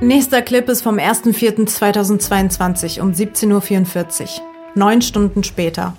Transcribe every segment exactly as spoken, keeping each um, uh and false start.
Nächster Clip ist vom erster vierter zweitausendzweiundzwanzig um siebzehn Uhr vierundvierzig. Neun Stunden später.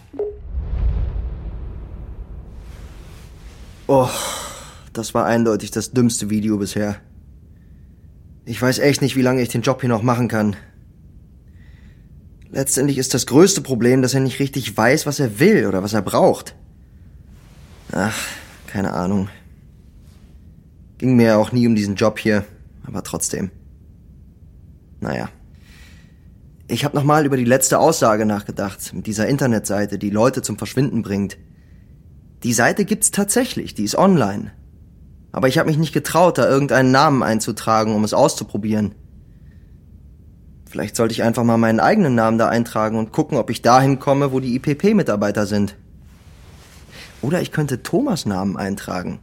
Oh, das war eindeutig das dümmste Video bisher. Ich weiß echt nicht, wie lange ich den Job hier noch machen kann. Letztendlich ist das größte Problem, dass er nicht richtig weiß, was er will oder was er braucht. Ach, keine Ahnung. Ging mir ja auch nie um diesen Job hier, aber trotzdem. Naja. Ich habe nochmal über die letzte Aussage nachgedacht, mit dieser Internetseite, die Leute zum Verschwinden bringt. Die Seite gibt's tatsächlich, die ist online. Aber ich habe mich nicht getraut, da irgendeinen Namen einzutragen, um es auszuprobieren. Vielleicht sollte ich einfach mal meinen eigenen Namen da eintragen und gucken, ob ich dahin komme, wo die I P P-Mitarbeiter sind. Oder ich könnte Thomas' Namen eintragen.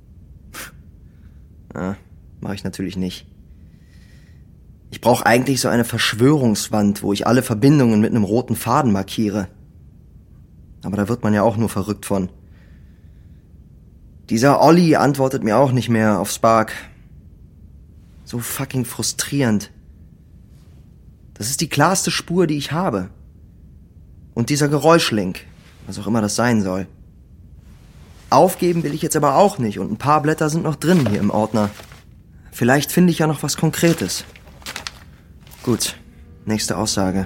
Ja, mache ich natürlich nicht. Ich brauche eigentlich so eine Verschwörungswand, wo ich alle Verbindungen mit einem roten Faden markiere. Aber da wird man ja auch nur verrückt von. Dieser Olli antwortet mir auch nicht mehr auf Spark. So fucking frustrierend. Das ist die klarste Spur, die ich habe. Und dieser Geräuschlink, was auch immer das sein soll. Aufgeben will ich jetzt aber auch nicht und ein paar Blätter sind noch drin hier im Ordner. Vielleicht finde ich ja noch was Konkretes. Gut, nächste Aussage.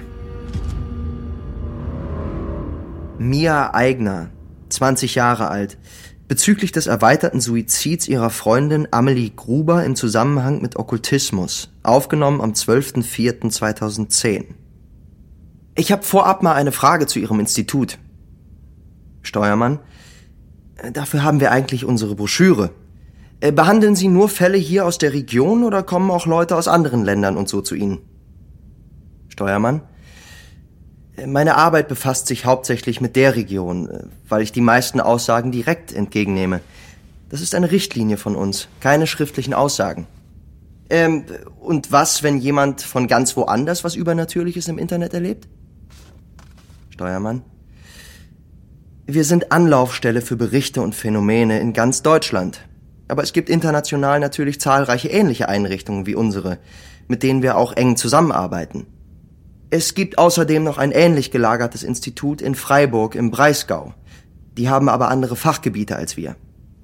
Mia Eigner, zwanzig Jahre alt, bezüglich des erweiterten Suizids ihrer Freundin Amelie Gruber im Zusammenhang mit Okkultismus, aufgenommen am zwölfter vierter zweitausendzehn. Ich habe vorab mal eine Frage zu Ihrem Institut. Steuermann, dafür haben wir eigentlich unsere Broschüre. Behandeln Sie nur Fälle hier aus der Region oder kommen auch Leute aus anderen Ländern und so zu Ihnen? Steuermann, meine Arbeit befasst sich hauptsächlich mit der Region, weil ich die meisten Aussagen direkt entgegennehme. Das ist eine Richtlinie von uns, keine schriftlichen Aussagen. Ähm, und was, wenn jemand von ganz woanders was Übernatürliches im Internet erlebt? Steuermann, wir sind Anlaufstelle für Berichte und Phänomene in ganz Deutschland. Aber es gibt international natürlich zahlreiche ähnliche Einrichtungen wie unsere, mit denen wir auch eng zusammenarbeiten. Es gibt außerdem noch ein ähnlich gelagertes Institut in Freiburg im Breisgau. Die haben aber andere Fachgebiete als wir.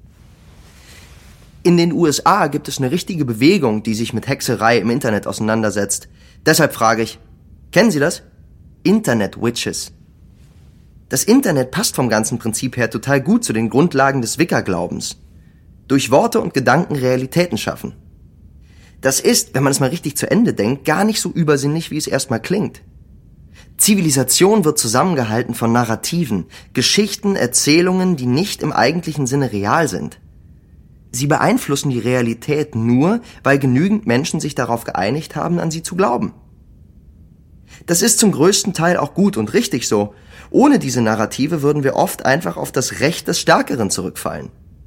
In den U S A gibt es eine richtige Bewegung, die sich mit Hexerei im Internet auseinandersetzt. Deshalb frage ich, kennen Sie das? Internet-Witches. Das Internet passt vom ganzen Prinzip her total gut zu den Grundlagen des Wicca-Glaubens. Durch Worte und Gedanken Realitäten schaffen. Das ist, wenn man es mal richtig zu Ende denkt, gar nicht so übersinnlich, wie es erstmal klingt. Zivilisation wird zusammengehalten von Narrativen, Geschichten, Erzählungen, die nicht im eigentlichen Sinne real sind. Sie beeinflussen die Realität nur, weil genügend Menschen sich darauf geeinigt haben, an sie zu glauben. Das ist zum größten Teil auch gut und richtig so. Ohne diese Narrative würden wir oft einfach auf das Recht des Stärkeren zurückfallen.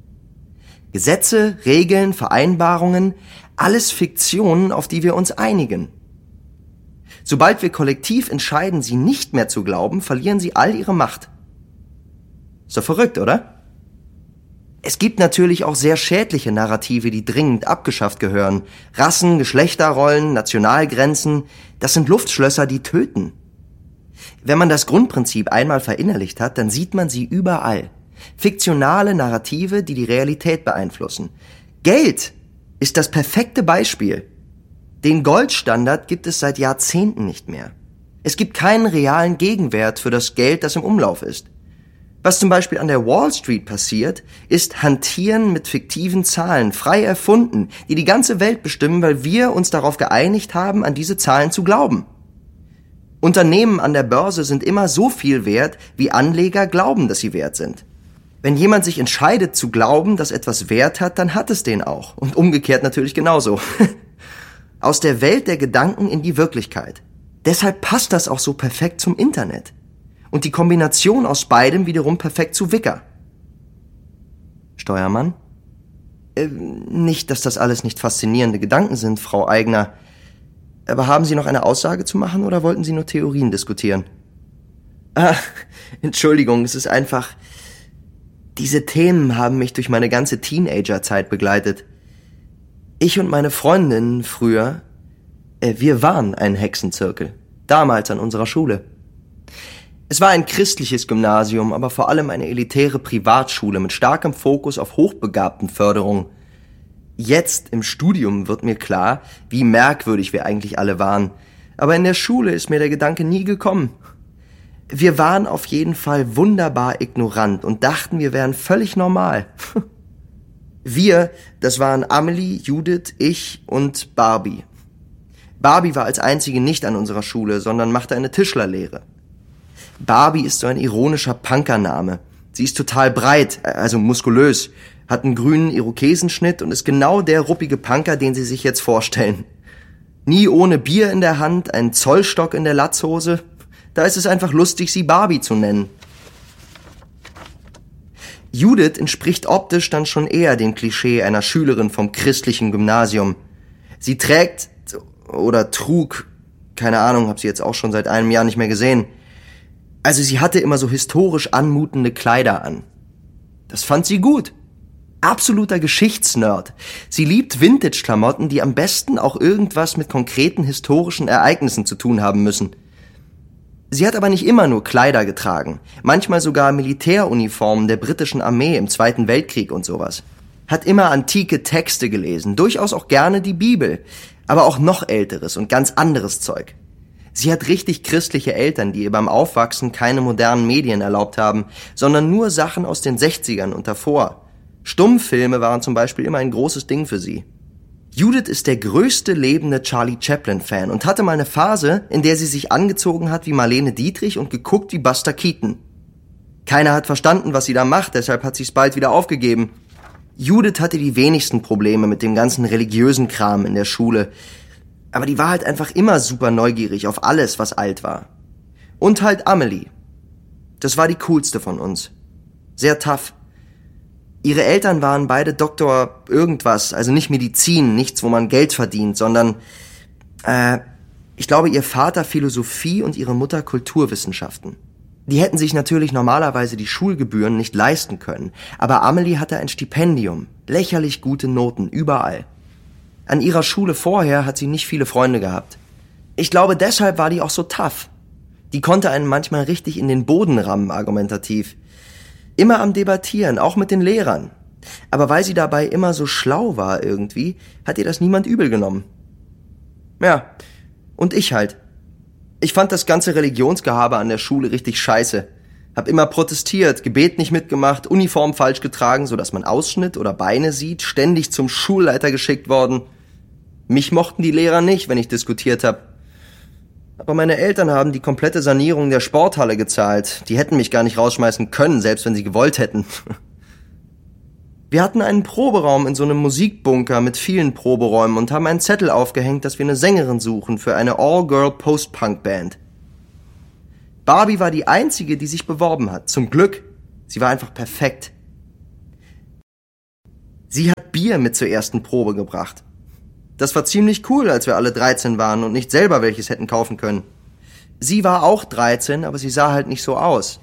Gesetze, Regeln, Vereinbarungen, alles Fiktionen, auf die wir uns einigen. Sobald wir kollektiv entscheiden, sie nicht mehr zu glauben, verlieren sie all ihre Macht. Ist doch verrückt, oder? Es gibt natürlich auch sehr schädliche Narrative, die dringend abgeschafft gehören. Rassen, Geschlechterrollen, Nationalgrenzen, das sind Luftschlösser, die töten. Wenn man das Grundprinzip einmal verinnerlicht hat, dann sieht man sie überall. Fiktionale Narrative, die die Realität beeinflussen. Geld ist das perfekte Beispiel. Den Goldstandard gibt es seit Jahrzehnten nicht mehr. Es gibt keinen realen Gegenwert für das Geld, das im Umlauf ist. Was zum Beispiel an der Wall Street passiert, ist Hantieren mit fiktiven Zahlen, frei erfunden, die die ganze Welt bestimmen, weil wir uns darauf geeinigt haben, an diese Zahlen zu glauben. Unternehmen an der Börse sind immer so viel wert, wie Anleger glauben, dass sie wert sind. Wenn jemand sich entscheidet zu glauben, dass etwas Wert hat, dann hat es den auch. Und umgekehrt natürlich genauso. Aus der Welt der Gedanken in die Wirklichkeit. Deshalb passt das auch so perfekt zum Internet. Und die Kombination aus beidem wiederum perfekt zu Wicca. Steuermann? Äh, nicht, dass das alles nicht faszinierende Gedanken sind, Frau Eigner. Aber haben Sie noch eine Aussage zu machen oder wollten Sie nur Theorien diskutieren? Ah, Entschuldigung, es ist einfach... Diese Themen haben mich durch meine ganze Teenagerzeit begleitet. Ich und meine Freundin früher, Äh, wir waren ein Hexenzirkel. Damals an unserer Schule. Es war ein christliches Gymnasium, aber vor allem eine elitäre Privatschule mit starkem Fokus auf Hochbegabtenförderung. Jetzt im Studium wird mir klar, wie merkwürdig wir eigentlich alle waren. Aber in der Schule ist mir der Gedanke nie gekommen. Wir waren auf jeden Fall wunderbar ignorant und dachten, wir wären völlig normal. Wir, das waren Amelie, Judith, ich und Barbie. Barbie war als einzige nicht an unserer Schule, sondern machte eine Tischlerlehre. Barbie ist so ein ironischer Punkername. Sie ist total breit, also muskulös, hat einen grünen Irokesenschnitt und ist genau der ruppige Punker, den Sie sich jetzt vorstellen. Nie ohne Bier in der Hand, einen Zollstock in der Latzhose. Da ist es einfach lustig, sie Barbie zu nennen. Judith entspricht optisch dann schon eher dem Klischee einer Schülerin vom christlichen Gymnasium. Sie trägt oder trug, keine Ahnung, hab sie jetzt auch schon seit einem Jahr nicht mehr gesehen. Also sie hatte immer so historisch anmutende Kleider an. Das fand sie gut. Absoluter Geschichtsnerd. Sie liebt Vintage-Klamotten, die am besten auch irgendwas mit konkreten historischen Ereignissen zu tun haben müssen. Sie hat aber nicht immer nur Kleider getragen, manchmal sogar Militäruniformen der britischen Armee im Zweiten Weltkrieg und sowas. Hat immer antike Texte gelesen, durchaus auch gerne die Bibel, aber auch noch älteres und ganz anderes Zeug. Sie hat richtig christliche Eltern, die ihr beim Aufwachsen keine modernen Medien erlaubt haben, sondern nur Sachen aus den sechzigern und davor. Stummfilme waren zum Beispiel immer ein großes Ding für sie. Judith ist der größte lebende Charlie Chaplin-Fan und hatte mal eine Phase, in der sie sich angezogen hat wie Marlene Dietrich und geguckt wie Buster Keaton. Keiner hat verstanden, was sie da macht, deshalb hat sie es bald wieder aufgegeben. Judith hatte die wenigsten Probleme mit dem ganzen religiösen Kram in der Schule. Aber die war halt einfach immer super neugierig auf alles, was alt war. Und halt Amelie. Das war die coolste von uns. Sehr tough. Ihre Eltern waren beide Doktor irgendwas, also nicht Medizin, nichts, wo man Geld verdient, sondern, äh, ich glaube, ihr Vater Philosophie und ihre Mutter Kulturwissenschaften. Die hätten sich natürlich normalerweise die Schulgebühren nicht leisten können, aber Amelie hatte ein Stipendium, lächerlich gute Noten, überall. An ihrer Schule vorher hat sie nicht viele Freunde gehabt. Ich glaube, deshalb war die auch so tough. Die konnte einen manchmal richtig in den Boden rammen, argumentativ. Immer am Debattieren, auch mit den Lehrern. Aber weil sie dabei immer so schlau war irgendwie, hat ihr das niemand übel genommen. Ja, und ich halt. Ich fand das ganze Religionsgehabe an der Schule richtig scheiße. Hab immer protestiert, Gebet nicht mitgemacht, Uniform falsch getragen, sodass man Ausschnitt oder Beine sieht, ständig zum Schulleiter geschickt worden. Mich mochten die Lehrer nicht, wenn ich diskutiert hab. Aber meine Eltern haben die komplette Sanierung der Sporthalle gezahlt. Die hätten mich gar nicht rausschmeißen können, selbst wenn sie gewollt hätten. Wir hatten einen Proberaum in so einem Musikbunker mit vielen Proberäumen und haben einen Zettel aufgehängt, dass wir eine Sängerin suchen für eine All-Girl-Post-Punk-Band. Barbie war die einzige, die sich beworben hat. Zum Glück. Sie war einfach perfekt. Sie hat Bier mit zur ersten Probe gebracht. Das war ziemlich cool, als wir alle dreizehn waren und nicht selber welches hätten kaufen können. Sie war auch dreizehn, aber sie sah halt nicht so aus.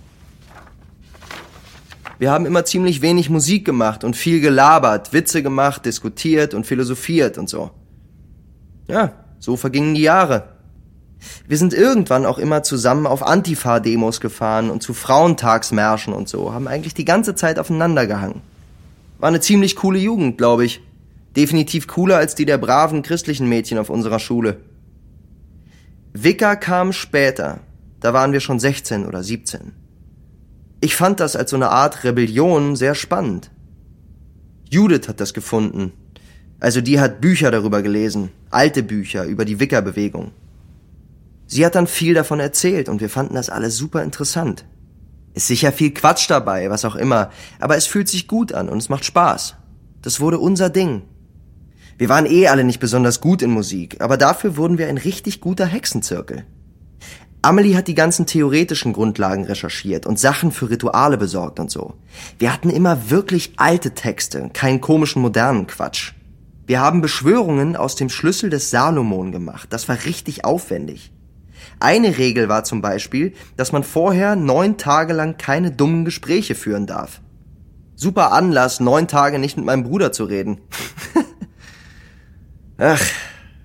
Wir haben immer ziemlich wenig Musik gemacht und viel gelabert, Witze gemacht, diskutiert und philosophiert und so. Ja, so vergingen die Jahre. Wir sind irgendwann auch immer zusammen auf Antifa-Demos gefahren und zu Frauentagsmärschen und so, haben eigentlich die ganze Zeit aufeinander gehangen. War eine ziemlich coole Jugend, glaube ich. Definitiv cooler als die der braven christlichen Mädchen auf unserer Schule. Wicca kam später. Da waren wir schon sechzehn oder siebzehn. Ich fand das als so eine Art Rebellion sehr spannend. Judith hat das gefunden. Also die hat Bücher darüber gelesen, alte Bücher über die Wicca-Bewegung. Sie hat dann viel davon erzählt und wir fanden das alles super interessant. Ist sicher viel Quatsch dabei, was auch immer, aber es fühlt sich gut an und es macht Spaß. Das wurde unser Ding. Wir waren eh alle nicht besonders gut in Musik, aber dafür wurden wir ein richtig guter Hexenzirkel. Amelie hat die ganzen theoretischen Grundlagen recherchiert und Sachen für Rituale besorgt und so. Wir hatten immer wirklich alte Texte, keinen komischen modernen Quatsch. Wir haben Beschwörungen aus dem Schlüssel des Salomon gemacht. Das war richtig aufwendig. Eine Regel war zum Beispiel, dass man vorher neun Tage lang keine dummen Gespräche führen darf. Super Anlass, neun Tage nicht mit meinem Bruder zu reden. Ach,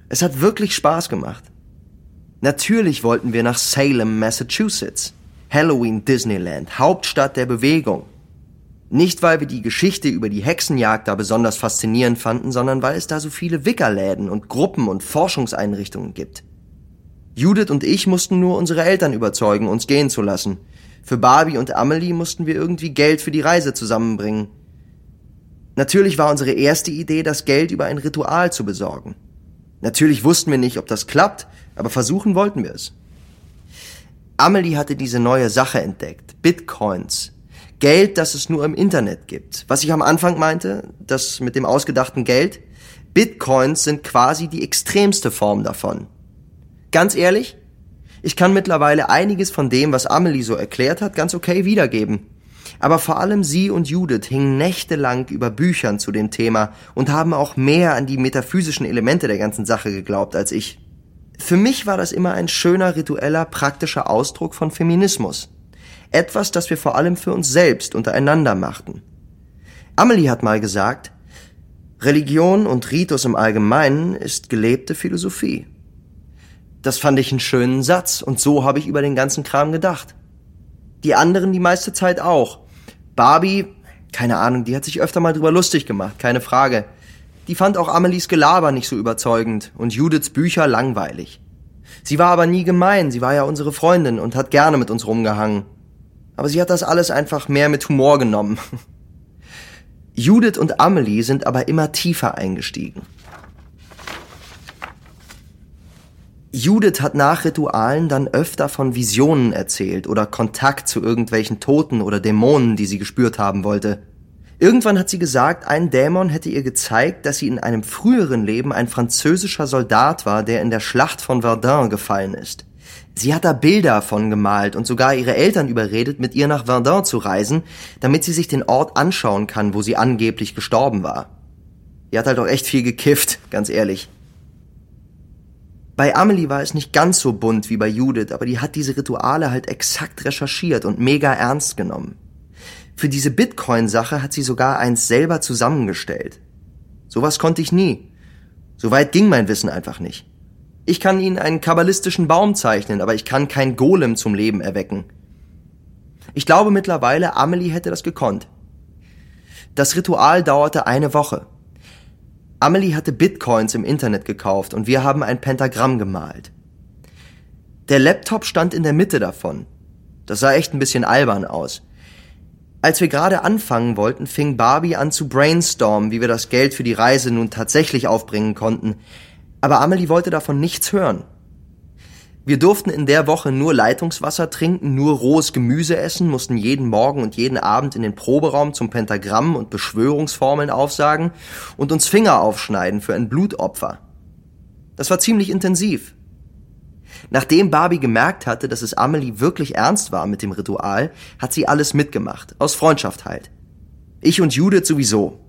Es hat wirklich Spaß gemacht. Natürlich wollten wir nach Salem, Massachusetts. Halloween Disneyland, Hauptstadt der Bewegung. Nicht, weil wir die Geschichte über die Hexenjagd da besonders faszinierend fanden, sondern weil es da so viele Wickerläden und Gruppen und Forschungseinrichtungen gibt. Judith und ich mussten nur unsere Eltern überzeugen, uns gehen zu lassen. Für Barbie und Amelie mussten wir irgendwie Geld für die Reise zusammenbringen. Natürlich war unsere erste Idee, das Geld über ein Ritual zu besorgen. Natürlich wussten wir nicht, ob das klappt, aber versuchen wollten wir es. Amelie hatte diese neue Sache entdeckt, Bitcoins. Geld, das es nur im Internet gibt. Was ich am Anfang meinte, das mit dem ausgedachten Geld, Bitcoins sind quasi die extremste Form davon. Ganz ehrlich, ich kann mittlerweile einiges von dem, was Amelie so erklärt hat, ganz okay wiedergeben. Aber vor allem sie und Judith hingen nächtelang über Büchern zu dem Thema und haben auch mehr an die metaphysischen Elemente der ganzen Sache geglaubt als ich. Für mich war das immer ein schöner, ritueller, praktischer Ausdruck von Feminismus. Etwas, das wir vor allem für uns selbst untereinander machten. Amelie hat mal gesagt, Religion und Ritus im Allgemeinen ist gelebte Philosophie. Das fand ich einen schönen Satz und so habe ich über den ganzen Kram gedacht. Die anderen die meiste Zeit auch. Barbie, keine Ahnung, die hat sich öfter mal drüber lustig gemacht, keine Frage. Die fand auch Amelies Gelaber nicht so überzeugend und Judiths Bücher langweilig. Sie war aber nie gemein, sie war ja unsere Freundin und hat gerne mit uns rumgehangen. Aber sie hat das alles einfach mehr mit Humor genommen. Judith und Amelie sind aber immer tiefer eingestiegen. Judith hat nach Ritualen dann öfter von Visionen erzählt oder Kontakt zu irgendwelchen Toten oder Dämonen, die sie gespürt haben wollte. Irgendwann hat sie gesagt, ein Dämon hätte ihr gezeigt, dass sie in einem früheren Leben ein französischer Soldat war, der in der Schlacht von Verdun gefallen ist. Sie hat da Bilder von gemalt und sogar ihre Eltern überredet, mit ihr nach Verdun zu reisen, damit sie sich den Ort anschauen kann, wo sie angeblich gestorben war. Die hat halt auch echt viel gekifft, ganz ehrlich. Bei Amelie war es nicht ganz so bunt wie bei Judith, aber die hat diese Rituale halt exakt recherchiert und mega ernst genommen. Für diese Bitcoin-Sache hat sie sogar eins selber zusammengestellt. Sowas konnte ich nie. So weit ging mein Wissen einfach nicht. Ich kann Ihnen einen kabbalistischen Baum zeichnen, aber ich kann kein Golem zum Leben erwecken. Ich glaube mittlerweile, Amelie hätte das gekonnt. Das Ritual dauerte eine Woche. Amelie hatte Bitcoins im Internet gekauft und wir haben ein Pentagramm gemalt. Der Laptop stand in der Mitte davon. Das sah echt ein bisschen albern aus. Als wir gerade anfangen wollten, fing Barbie an zu brainstormen, wie wir das Geld für die Reise nun tatsächlich aufbringen konnten. Aber Amelie wollte davon nichts hören. Wir durften in der Woche nur Leitungswasser trinken, nur rohes Gemüse essen, mussten jeden Morgen und jeden Abend in den Proberaum zum Pentagramm und Beschwörungsformeln aufsagen und uns Finger aufschneiden für ein Blutopfer. Das war ziemlich intensiv. Nachdem Barbie gemerkt hatte, dass es Amelie wirklich ernst war mit dem Ritual, hat sie alles mitgemacht, aus Freundschaft halt. Ich und Judith sowieso.